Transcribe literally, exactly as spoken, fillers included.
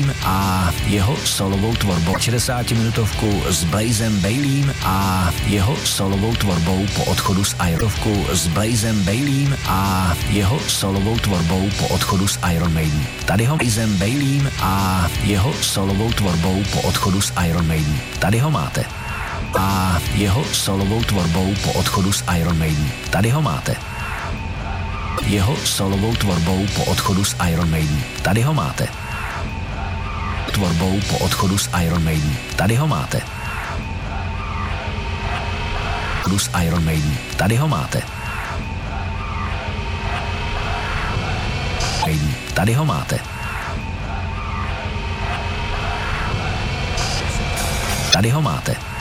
Baileym a jeho solovou tvorbou. šedesátiminutovku s Blazem Baileym a jeho solovou tvorbou po odchodu z Ironovku s Blazem Baileym a jeho solovou tvorbou po odchodu z Iron Maiden. Tady ho Blazem Baileym a jeho solovou tvorbou po odchodu z Iron Maiden. Tady ho máte. A jeho solovou tvorbou po odchodu z Iron Maiden. Tady ho máte. Jeho solovou tvorbou po odchodu z Iron Maiden. Tady ho máte. Tvorbou po odchodu z Iron Maiden. Tady ho máte. Z Iron Maiden. Tady ho máte. Maiden. Tady ho máte. Tady ho máte.